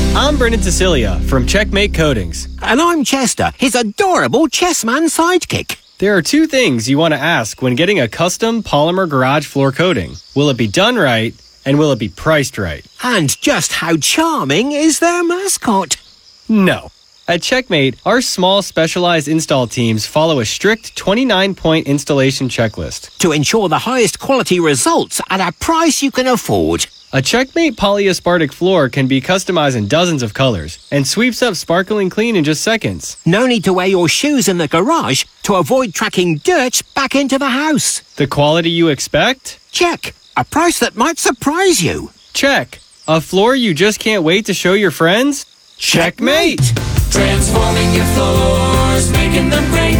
I'm Brendan Cecilia from Checkmate Coatings. And I'm Chester, his adorable chessman sidekick. There are two things you want to ask when getting a custom polymer garage floor coating. Will it be done right, and will it be priced right? And just how charming is their mascot? No. At Checkmate, our small specialized install teams follow a strict 29-point installation checklist to ensure the highest quality results at a price you can afford. A Checkmate polyaspartic floor can be customized in dozens of colors and sweeps up sparkling clean in just seconds. No need to wear your shoes in the garage to avoid tracking dirt back into the house. The quality you expect? Check. A price that might surprise you. Check. A floor you just can't wait to show your friends? Checkmate! Transforming your floors, making them great.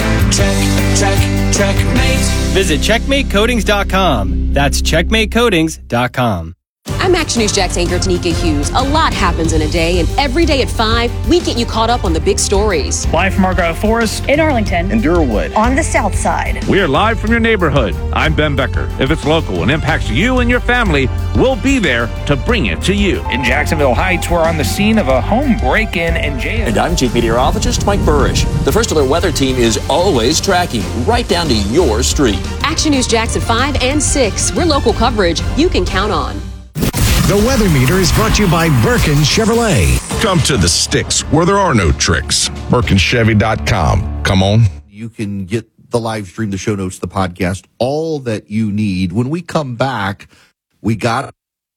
Checkmate. Visit CheckmateCoatings.com. That's CheckmateCoatings.com. I'm Action News Jax anchor Tanika Hughes. A lot happens in a day, and every day at 5, we get you caught up on the big stories. Live from Argyle Forest, in Arlington, in Durwood, on the south side. We are live from your neighborhood. I'm Ben Becker. If it's local and impacts you and your family, we'll be there to bring it to you. In Jacksonville Heights, we're on the scene of a home break-in and jail. And I'm Chief Meteorologist Mike Burrish. The First Alert Weather Team is always tracking right down to your street. Action News Jax at 5 and 6. We're local coverage you can count on. The Weather Meter is brought to you by Birkin Chevrolet. Come to the sticks where there are no tricks. BirkinChevy.com. Come on. You can get the live stream, the show notes, the podcast, all that you need. When we come back, we got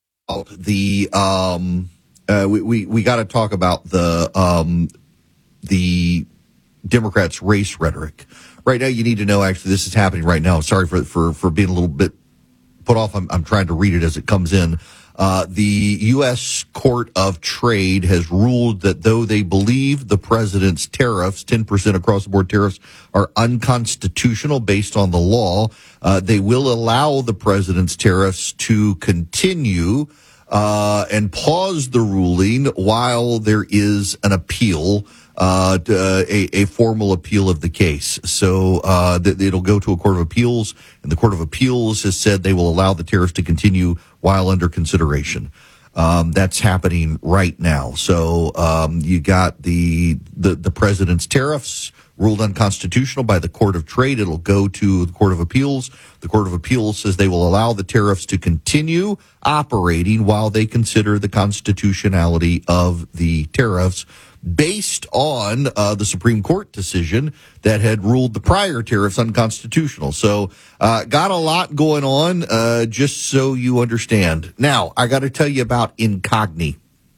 the we got to talk about the Democrats' race rhetoric. Right now, you need to know. Actually, this is happening right now. Sorry for being a little bit put off. I'm trying to read it as it comes in. The U.S. Court of Trade has ruled that though they believe the president's tariffs, 10% across the board tariffs, are unconstitutional based on the law, they will allow the president's tariffs to continue and pause the ruling while there is an appeal, a formal appeal of the case. So it'll go to a court of appeals, and the court of appeals has said they will allow the tariffs to continue while under consideration. That's happening right now. So you got the president's tariffs ruled unconstitutional by the Court of Trade. It'll go to the Court of Appeals. The Court of Appeals says they will allow the tariffs to continue operating while they consider the constitutionality of the tariffs based on the Supreme Court decision that had ruled the prior tariffs unconstitutional. So got a lot going on, just so you understand. Now, I got to tell you about Incogni.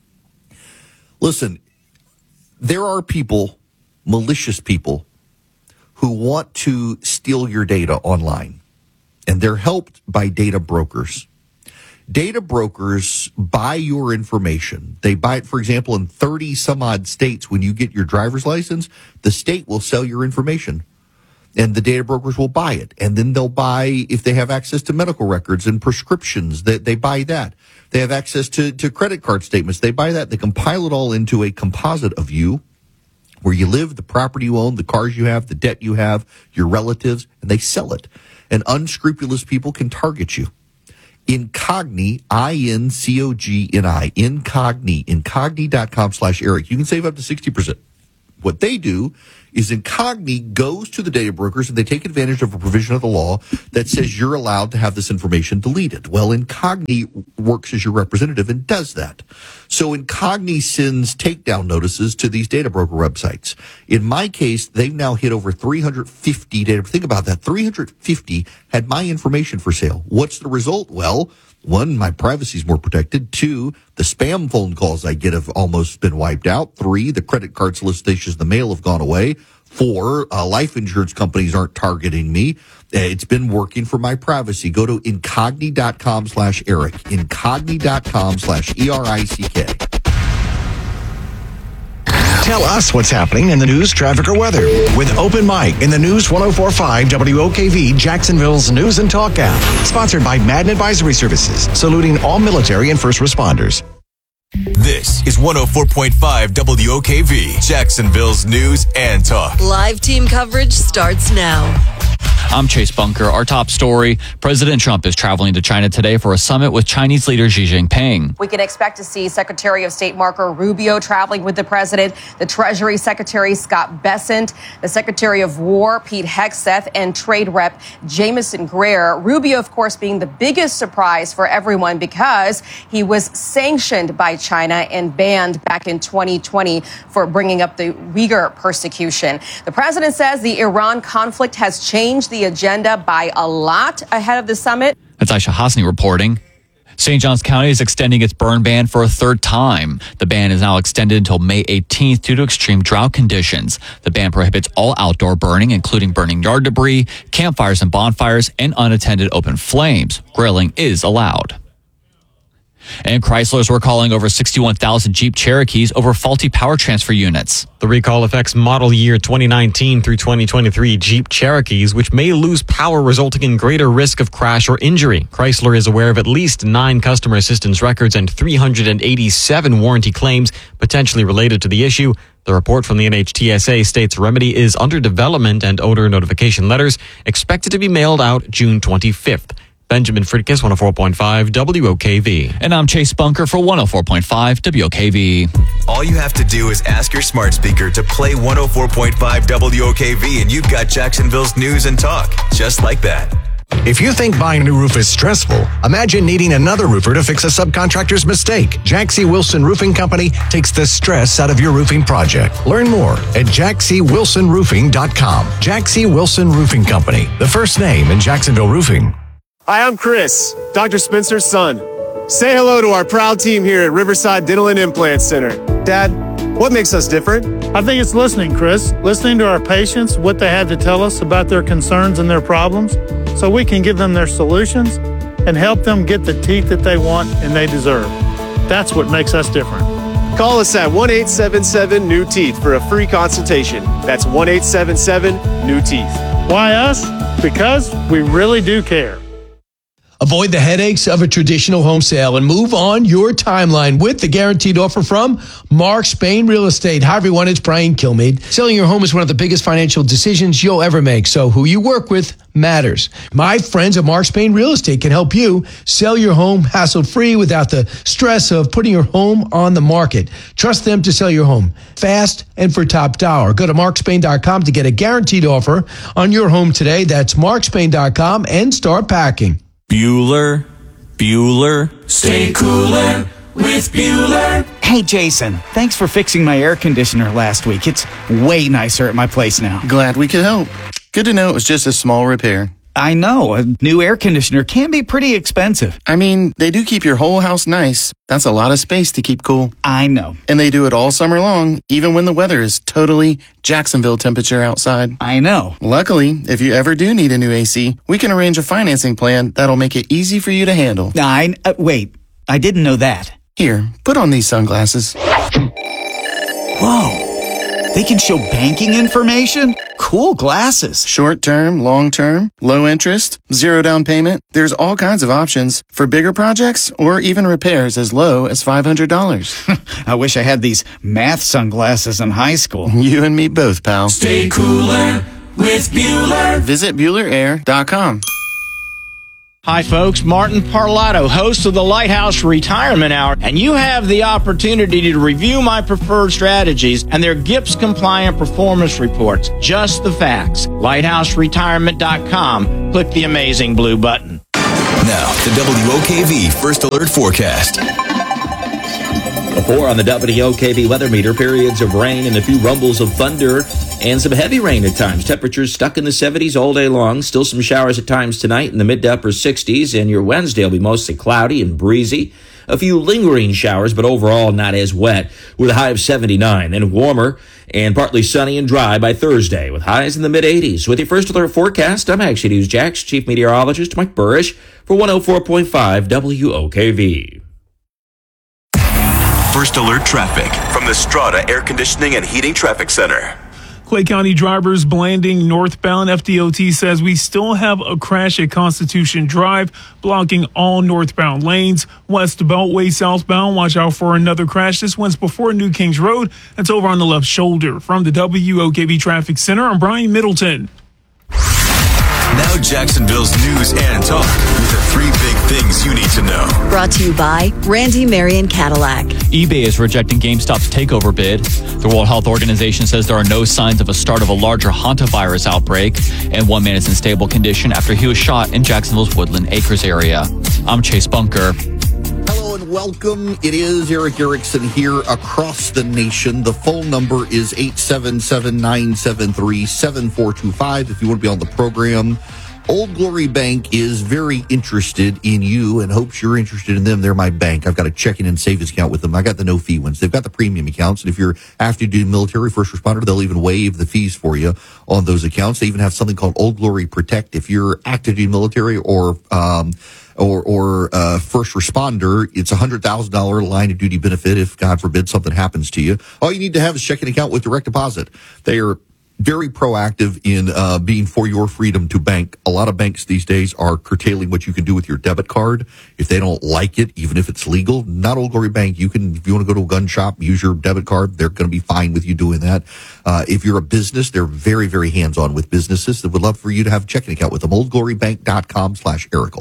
Listen, there are people, malicious people, who want to steal your data online, and they're helped by data brokers. Data brokers buy your information. They buy it, for example, in 30 some odd states. When you get your driver's license, the state will sell your information, and the data brokers will buy it. And then they'll buy, if they have access to medical records and prescriptions, they buy that. They have access to credit card statements. They buy that. They compile it all into a composite of you, where you live, the property you own, the cars you have, the debt you have, your relatives, and they sell it. And unscrupulous people can target you. Incogni, I-N-C-O-G-N-I, Incogni.com/Eric. You can save up to 60%. What they do is Incogni goes to the data brokers and they take advantage of a provision of the law that says you're allowed to have this information deleted. Well, Incogni works as your representative and does that. So Incogni sends takedown notices to these data broker websites. In my case, they've now hit over 350 data. Think about that. 350 had my information for sale. What's the result? Well, one, my privacy is more protected. Two, the spam phone calls I get have almost been wiped out. Three, the credit card solicitations in the mail have gone away. Four, life insurance companies aren't targeting me. It's been working for my privacy. Go to Incogni.com/Eric. Incogni.com/ERICK. Tell us what's happening in the news, traffic, or weather with Open Mic in the News 104.5 WOKV Jacksonville's News and Talk app. Sponsored by Madden Advisory Services, saluting all military and first responders. This is 104.5 WOKV Jacksonville's News and Talk. Live team coverage starts now. I'm Chase Bunker. Our top story, President Trump is traveling to China today for a summit with Chinese leader Xi Jinping. We can expect to see Secretary of State Marco Rubio traveling with the president, the Treasury Secretary Scott Bessent, the Secretary of War Pete Hegseth, and Trade Rep Jamieson Greer. Rubio, of course, being the biggest surprise for everyone because he was sanctioned by China and banned back in 2020 for bringing up the Uyghur persecution. The president says the Iran conflict has changed the agenda by a lot ahead of the summit. That's Aisha Hasni reporting. St. Johns County is extending its burn ban for a third time. The ban is now extended until May 18th due to extreme drought conditions. The ban prohibits all outdoor burning, including burning yard debris, campfires and bonfires, and unattended open flames. Grilling is allowed. And Chryslers were calling over 61,000 Jeep Cherokees over faulty power transfer units. The recall affects model year 2019 through 2023 Jeep Cherokees, which may lose power, resulting in greater risk of crash or injury. Chrysler is aware of at least 9 customer assistance records and 387 warranty claims potentially related to the issue. The report from the NHTSA states remedy is under development and odor notification letters expected to be mailed out June 25th. Benjamin Fridkes, 104.5 WOKV. And I'm Chase Bunker for 104.5 WOKV. All you have to do is ask your smart speaker to play 104.5 WOKV, and you've got Jacksonville's news and talk, just like that. If you think buying a new roof is stressful, imagine needing another roofer to fix a subcontractor's mistake. Jack C. Wilson Roofing Company takes the stress out of your roofing project. Learn more at jackcwilsonroofing.com. Jack C. Wilson Roofing Company, the first name in Jacksonville roofing. Hi, I'm Chris, Dr. Spencer's son. Say hello to our proud team here at Riverside Dental and Implant Center. Dad, what makes us different? I think it's listening, Chris. Listening to our patients, what they have to tell us about their concerns and their problems, so we can give them their solutions and help them get the teeth that they want and they deserve. That's what makes us different. Call us at 1-877-NEW-TEETH for a free consultation. That's 1-877-NEW-TEETH. Why us? Because we really do care. Avoid the headaches of a traditional home sale and move on your timeline with the guaranteed offer from Mark Spain Real Estate. Hi, everyone. It's Brian Kilmeade. Selling your home is one of the biggest financial decisions you'll ever make, so who you work with matters. My friends at Mark Spain Real Estate can help you sell your home hassle-free without the stress of putting your home on the market. Trust them to sell your home fast and for top dollar. Go to markspain.com to get a guaranteed offer on your home today. That's markspain.com and start packing. Bueller, stay cooler with Bueller. Hey, Jason, thanks for fixing my air conditioner last week. It's way nicer at my place now. Glad we could help. Good to know it was just a small repair. I know, a new air conditioner can be pretty expensive. I mean, they do keep your whole house nice. That's a lot of space to keep cool. I know. And they do it all summer long, even when the weather is totally Jacksonville temperature outside. I know. Luckily, if you ever do need a new AC, we can arrange a financing plan that'll make it easy for you to handle. Wait, I didn't know that. Here, put on these sunglasses. Whoa. They can show banking information? Cool glasses. Short term, long term, low interest, zero down payment. There's all kinds of options for bigger projects or even repairs as low as $500. I wish I had these math sunglasses in high school. You and me both, pal. Stay cooler with Bueller. Visit BuellerAir.com. Hi, folks. Martin Parlato, host of the Lighthouse Retirement Hour, and you have the opportunity to review my preferred strategies and their GIPS-compliant performance reports. Just the facts. LighthouseRetirement.com. Click the amazing blue button. Now, the WOKV First Alert Forecast. A 4 on the WOKV weather meter. Periods of rain and a few rumbles of thunder and some heavy rain at times. Temperatures stuck in the 70s all day long. Still some showers at times tonight in the mid to upper 60s. And your Wednesday will be mostly cloudy and breezy. A few lingering showers, but overall not as wet, with a high of 79. And warmer and partly sunny and dry by Thursday, with highs in the mid-80s. With your First Alert forecast, I'm Action News Jax Chief Meteorologist Mike Burrish for 104.5 WOKV. First Alert Traffic from the Strata Air Conditioning and Heating Traffic Center. Clay County drivers Blanding northbound. FDOT says we still have a crash at Constitution Drive, blocking all northbound lanes. West Beltway southbound, watch out for another crash. This one's before New Kings Road. That's over on the left shoulder. From the WOKV Traffic Center, I'm Brian Middleton. Jacksonville's news and talk with the 3 big things you need to know. Brought to you by Randy Marion Cadillac. eBay is rejecting GameStop's takeover bid. The World Health Organization says there are no signs of a start of a larger hantavirus outbreak, and one man is in stable condition after he was shot in Jacksonville's Woodland Acres area. I'm Chase Bunker. Hello and welcome. It is Eric Erickson here across the nation. The phone number is 877-973-7425 if you want to be on the program. Old Glory Bank is very interested in you and hopes you're interested in them. They're my bank. I've got a checking and savings account with them. I got the no-fee ones. They've got the premium accounts. And if you're active duty military, first responder, they'll even waive the fees for you on those accounts. They even have something called Old Glory Protect. If you're active duty military or first responder, it's a $100,000 line of duty benefit if, God forbid, something happens to you. All you need to have is a checking account with direct deposit. They are very proactive in being for your freedom to bank. A lot of banks these days are curtailing what you can do with your debit card. If they don't like it, even if it's legal, not Old Glory Bank. You can, if you want to go to a gun shop, use your debit card. They're going to be fine with you doing that. If you're a business, they're very, very hands-on with businesses. They would love for you to have a checking account with them. OldGloryBank.com/Eric.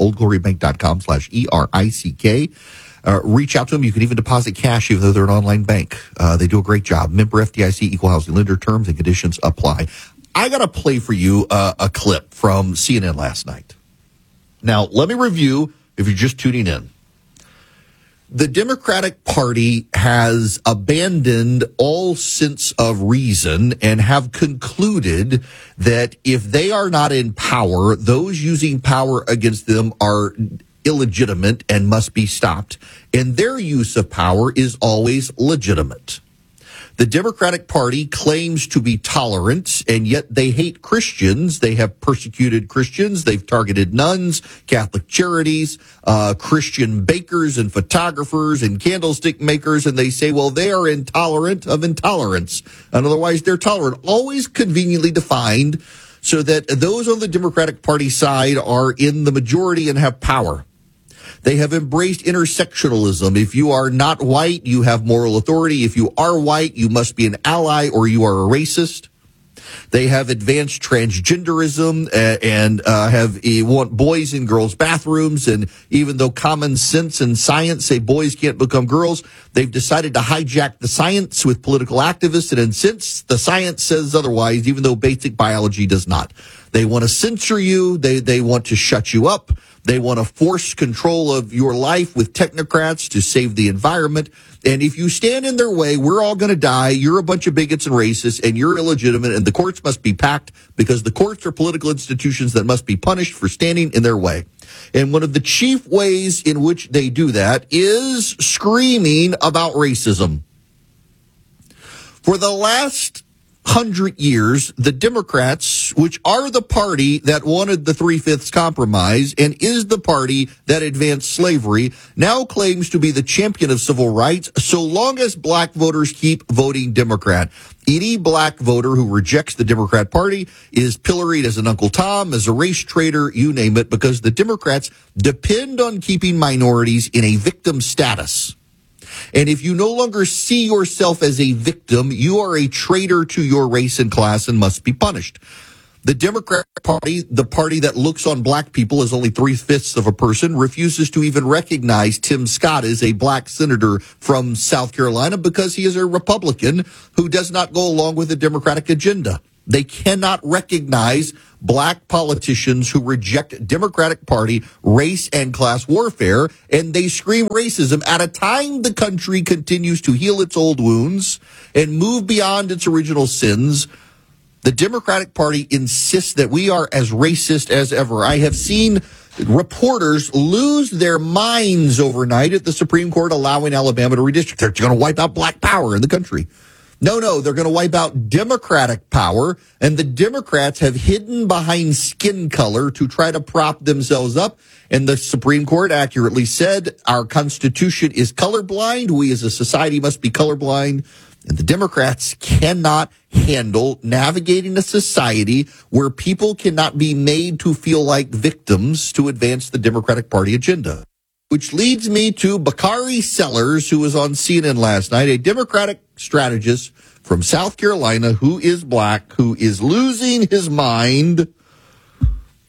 OldGloryBank.com/ERICK. Reach out to them. You can even deposit cash even though they're an online bank. They do a great job. Member FDIC, equal housing lender. Terms and conditions apply. I got to play for you a clip from CNN last night. Now, let me review if you're just tuning in. The Democratic Party has abandoned all sense of reason and have concluded that if they are not in power, those using power against them are illegitimate and must be stopped, and their use of power is always legitimate. The Democratic Party claims to be tolerant, and yet they hate Christians. They have persecuted Christians. They've targeted nuns, Catholic charities, Christian bakers and photographers and candlestick makers, and they say, well, they are intolerant of intolerance, and otherwise they're tolerant. Always conveniently defined so that those on the Democratic Party side are in the majority and have power. They have embraced intersectionalism. If you are not white, you have moral authority. If you are white, you must be an ally or you are a racist. They have advanced transgenderism and want boys in girls' bathrooms. And even though common sense and science say boys can't become girls, they've decided to hijack the science with political activists. And since the science says otherwise, even though basic biology does not, they want to censor you. They want to shut you up. They want to force control of your life with technocrats to save the environment. And if you stand in their way, we're all going to die. You're a bunch of bigots and racists, and you're illegitimate, and the courts must be packed because the courts are political institutions that must be punished for standing in their way. And one of the chief ways in which they do that is screaming about racism. For the last 100 years, the Democrats, which are the party that wanted the 3/5 compromise and is the party that advanced slavery, now claims to be the champion of civil rights so long as black voters keep voting Democrat. Any black voter who rejects the Democrat Party is pilloried as an Uncle Tom, as a race traitor, you name it, because the Democrats depend on keeping minorities in a victim status. And if you no longer see yourself as a victim, you are a traitor to your race and class and must be punished. The Democrat Party, the party that looks on black people as only 3/5 of a person, refuses to even recognize Tim Scott as a black senator from South Carolina because he is a Republican who does not go along with the Democratic agenda. They cannot recognize black politicians who reject Democratic Party race and class warfare, and they scream racism at a time the country continues to heal its old wounds and move beyond its original sins. The Democratic Party insists that we are as racist as ever. I have seen reporters lose their minds overnight at the Supreme Court allowing Alabama to redistrict. They're going to wipe out black power in the country. No, they're going to wipe out Democratic power, and the Democrats have hidden behind skin color to try to prop themselves up. And the Supreme Court accurately said our Constitution is colorblind. We as a society must be colorblind. And the Democrats cannot handle navigating a society where people cannot be made to feel like victims to advance the Democratic Party agenda. Which leads me to Bakari Sellers, who was on CNN last night, a Democratic strategist from South Carolina who is black, who is losing his mind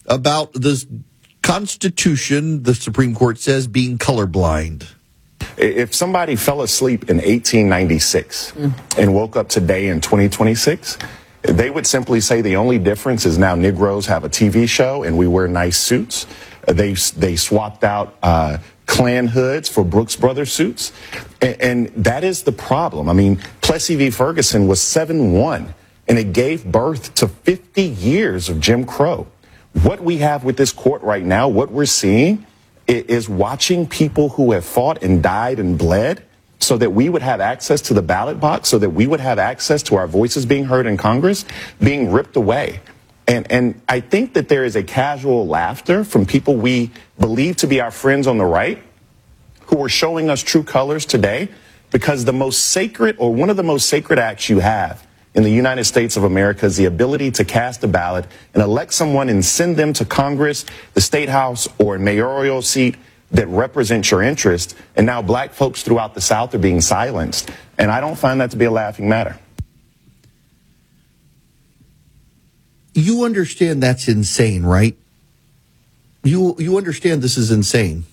about the Constitution, the Supreme Court says, being colorblind. If somebody fell asleep in 1896 and woke up today in 2026, they would simply say the only difference is now Negroes have a TV show and we wear nice suits. They swapped out Klan hoods for Brooks Brothers suits. And that is the problem. I mean, Plessy v. Ferguson was 7-1, and it gave birth to 50 years of Jim Crow. What we have with this court right now, what we're seeing is watching people who have fought and died and bled so that we would have access to the ballot box, so that we would have access to our voices being heard in Congress, being ripped away. And I think that there is a casual laughter from people we believe to be our friends on the right who are showing us true colors today, because the most sacred, or one of the most sacred acts you have in the United States of America is the ability to cast a ballot and elect someone and send them to Congress, the State House, or a mayoral seat that represents your interest. And now black folks throughout the South are being silenced. And I don't find that to be a laughing matter. You understand that's insane, right? You understand this is insane.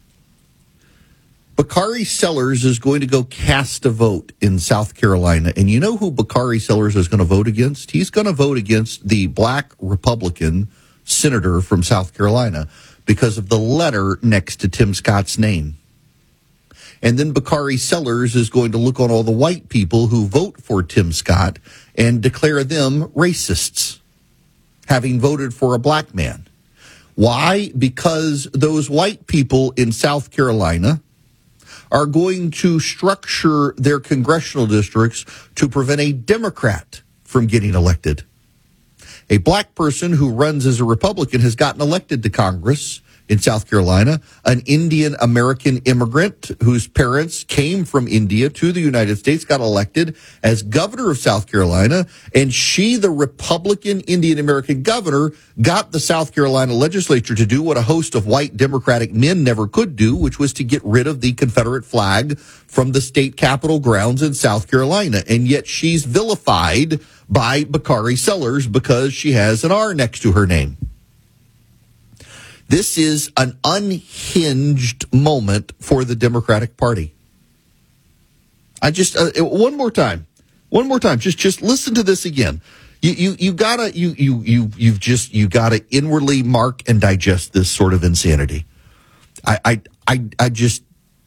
Bakari Sellers is going to go cast a vote in South Carolina. And you know who Bakari Sellers is going to vote against? He's going to vote against the black Republican senator from South Carolina because of the letter next to Tim Scott's name. And then Bakari Sellers is going to look on all the white people who vote for Tim Scott and declare them racists, having voted for a black man. Why? Because those white people in South Carolina are going to structure their congressional districts to prevent a Democrat from getting elected. A black person who runs as a Republican has gotten elected to Congress in South Carolina, an Indian American immigrant whose parents came from India to the United States, got elected as governor of South Carolina, and she, the Republican Indian American governor, got the South Carolina legislature to do what a host of white Democratic men never could do, which was to get rid of the Confederate flag from the state capitol grounds in South Carolina. And yet she's vilified by Bakari Sellers because she has an R next to her name. This is an unhinged moment for the Democratic Party. I just one more time, just listen to this again. You gotta inwardly mark and digest this sort of insanity. This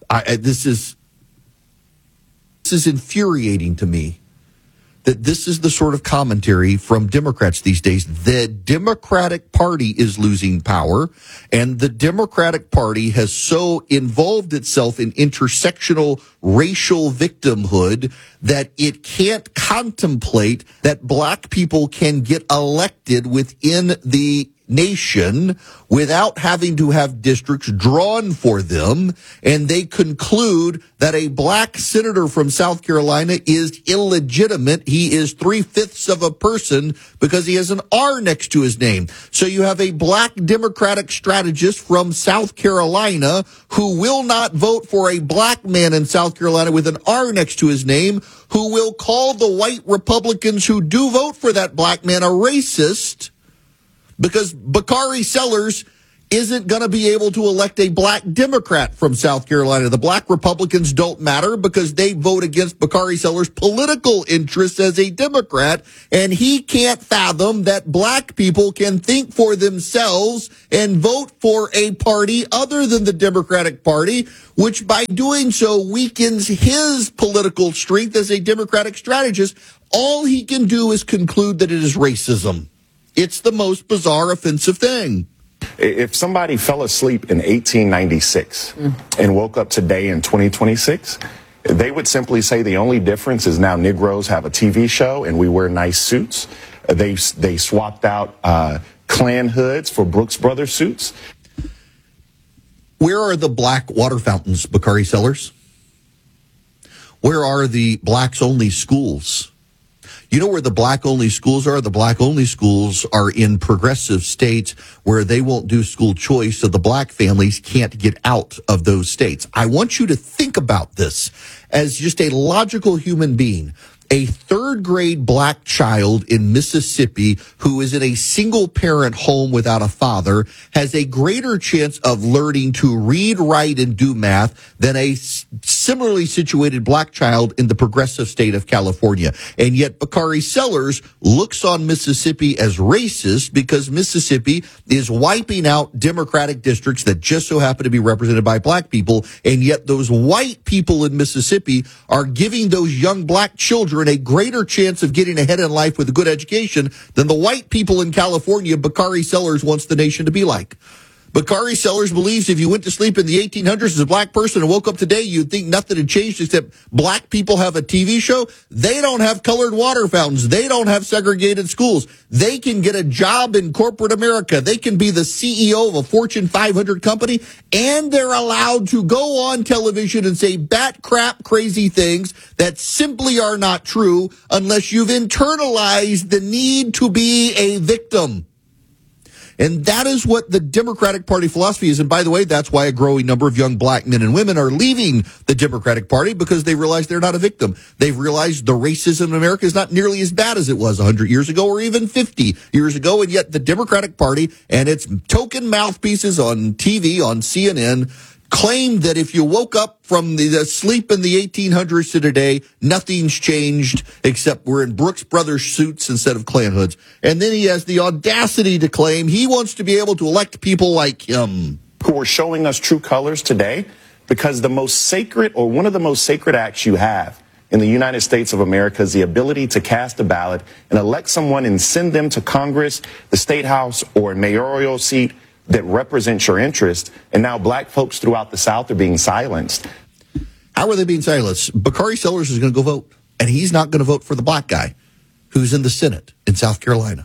is infuriating to me. That this is the sort of commentary from Democrats these days. The Democratic Party is losing power, and the Democratic Party has so involved itself in intersectional racial victimhood that it can't contemplate that black people can get elected within the nation without having to have districts drawn for them, and they conclude that a black senator from South Carolina is illegitimate. He is 3/5 of a person because he has an R next to his name. So you have a black Democratic strategist from South Carolina who will not vote for a black man in South Carolina with an R next to his name, who will call the white Republicans who do vote for that black man a racist, because Bakari Sellers isn't going to be able to elect a black Democrat from South Carolina. The black Republicans don't matter because they vote against Bakari Sellers' political interests as a Democrat, and he can't fathom that black people can think for themselves and vote for a party other than the Democratic Party, which by doing so weakens his political strength as a Democratic strategist. All he can do is conclude that it is racism. It's the most bizarre, offensive thing. If somebody fell asleep in 1896 and woke up today in 2026, they would simply say the only difference is now Negroes have a TV show and we wear nice suits. They swapped out Klan hoods for Brooks Brothers suits. Where are the black water fountains, Bakari Sellers? Where are the blacks-only schools? You know where the black-only schools are? The black-only schools are in progressive states where they won't do school choice, so the black families can't get out of those states. I want you to think about this as just a logical human being. A third-grade black child in Mississippi who is in a single-parent home without a father has a greater chance of learning to read, write, and do math than a similarly situated black child in the progressive state of California. And yet Bakari Sellers looks on Mississippi as racist because Mississippi is wiping out Democratic districts that just so happen to be represented by black people, and yet those white people in Mississippi are giving those young black children a greater chance of getting ahead in life with a good education than the white people in California Bakari Sellers wants the nation to be like. Bakari Sellers believes if you went to sleep in the 1800s as a black person and woke up today, you'd think nothing had changed except black people have a TV show. They don't have colored water fountains. They don't have segregated schools. They can get a job in corporate America. They can be the CEO of a Fortune 500 company, and they're allowed to go on television and say bat crap crazy things that simply are not true unless you've internalized the need to be a victim. And that is what the Democratic Party philosophy is. And by the way, that's why a growing number of young black men and women are leaving the Democratic Party, because they realize they're not a victim. They've realized the racism in America is not nearly as bad as it was 100 years ago or even 50 years ago. And yet the Democratic Party and its token mouthpieces on TV, on CNN, claimed that if you woke up from the sleep in the 1800s to today, nothing's changed except we're in Brooks Brothers suits instead of Klan hoods. And then he has the audacity to claim he wants to be able to elect people like him, who are showing us true colors today, because the most sacred, or one of the most sacred acts you have in the United States of America is the ability to cast a ballot and elect someone and send them to Congress, the State House, or a mayoral seat that represents your interest. And now black folks throughout the South are being silenced. How are they being silenced? Bakari Sellers is going to go vote, and he's not going to vote for the black guy who's in the Senate in South Carolina.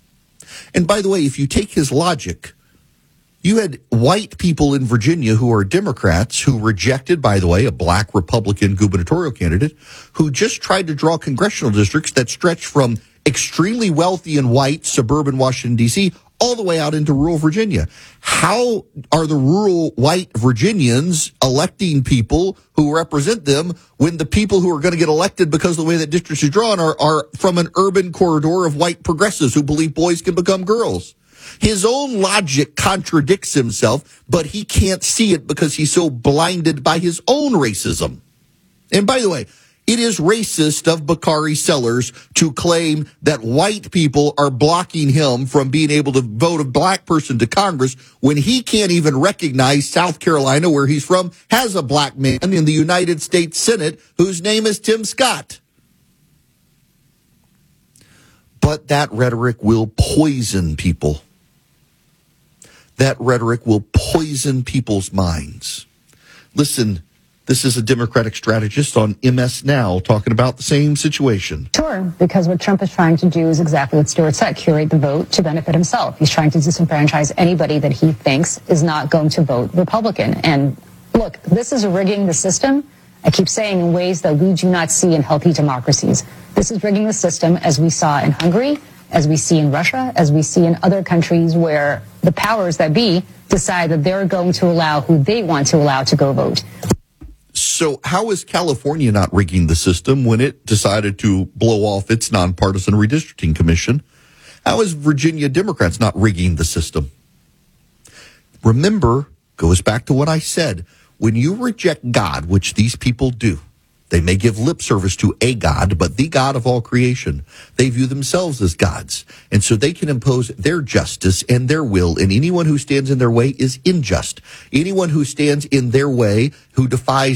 And by the way, if you take his logic, you had white people in Virginia who are Democrats who rejected, by the way, a black Republican gubernatorial candidate who just tried to draw congressional districts that stretch from extremely wealthy and white suburban Washington, D.C., all the way out into rural Virginia. How are the rural white Virginians electing people who represent them when the people who are going to get elected because of the way that districts are drawn are from an urban corridor of white progressives who believe boys can become girls? His own logic contradicts himself, but he can't see it because he's so blinded by his own racism. And by the way, it is racist of Bakari Sellers to claim that white people are blocking him from being able to vote a black person to Congress when he can't even recognize South Carolina, where he's from, has a black man in the United States Senate whose name is Tim Scott. But that rhetoric will poison people. That rhetoric will poison people's minds. Listen, this is a Democratic strategist on MS Now talking about the same situation. Sure, because what Trump is trying to do is exactly what Stuart said, curate the vote to benefit himself. He's trying to disenfranchise anybody that he thinks is not going to vote Republican. And look, this is rigging the system, I keep saying, in ways that we do not see in healthy democracies. This is rigging the system as we saw in Hungary, as we see in Russia, as we see in other countries where the powers that be decide that they're going to allow who they want to allow to go vote. So how is California not rigging the system when it decided to blow off its nonpartisan redistricting commission? How is Virginia Democrats not rigging the system? Remember, goes back to what I said, when you reject God, which these people do, they may give lip service to a God, but the God of all creation. They view themselves as gods. And so they can impose their justice and their will, and anyone who stands in their way is unjust. Anyone who stands in their way, who defies